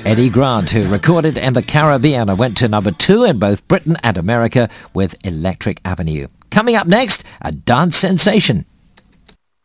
Eddie Grant, who recorded in the Caribbean, went to number 2 in both Britain and America with Electric Avenue. Coming up next, a dance sensation.